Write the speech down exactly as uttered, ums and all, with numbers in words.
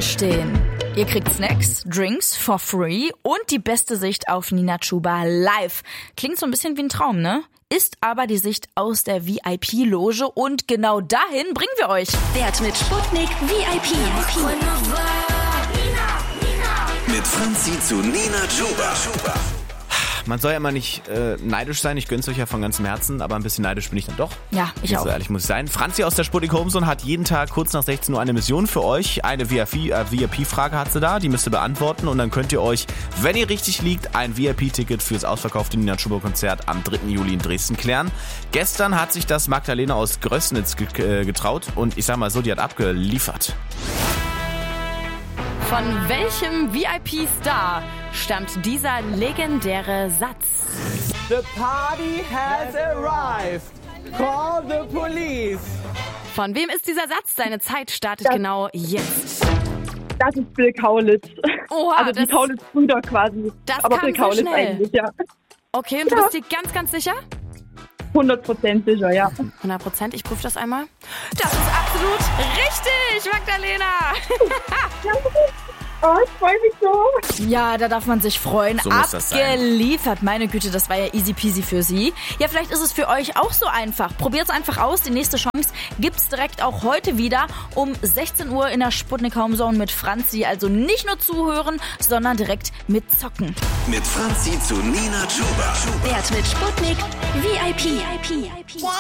stehen. Ihr kriegt Snacks, Drinks for free und die beste Sicht auf Nina Chuba live. Klingt so ein bisschen wie ein Traum, ne? Ist aber die Sicht aus der V I P-Loge und genau dahin bringen wir euch. Wert mit Sputnik V I P. Mit Franzi zu Nina Chuba. Man soll ja immer nicht äh, neidisch sein, ich gönn's euch ja von ganzem Herzen, aber ein bisschen neidisch bin ich dann doch. Ja, ich auch. So ehrlich muss ich sein. Franzi aus der Sputnik Homezone hat jeden Tag kurz nach sechzehn Uhr eine Mission für euch. Eine V I P-Frage hat sie da, die müsst ihr beantworten und dann könnt ihr euch, wenn ihr richtig liegt, ein V I P-Ticket fürs ausverkaufte Nina Chuba-Konzert am dritten Juli in Dresden klären. Gestern hat sich das Magdalena aus Größnitz ge- äh, getraut und ich sag mal so, die hat abgeliefert. Von welchem V I P-Star stammt dieser legendäre Satz? The party has arrived. Call the police. Von wem ist dieser Satz? Seine Zeit startet das, genau jetzt. Das ist Bill Kaulitz. Oha, also die Kaulitz-Brüder quasi. Das Aber kam Bill so Kaulitz schnell. eigentlich, ja. Okay, und du Ja. bist dir ganz, ganz sicher? hundert Prozent sicher, ja. hundert Prozent, ich prüfe das einmal. Das ist absolut richtig, Magdalena! Oh, ich freue mich so. Ja, da darf man sich freuen. So muss das sein. Abgeliefert. Meine Güte, das war ja easy peasy für Sie. Ja, vielleicht ist es für euch auch so einfach. Probiert's einfach aus. Die nächste Chance gibt's direkt auch heute wieder um sechzehn Uhr in der Sputnik Homezone mit Franzi. Also nicht nur zuhören, sondern direkt mitzocken. Mit Franzi zu Nina Chuba. Wert mit Sputnik V I P.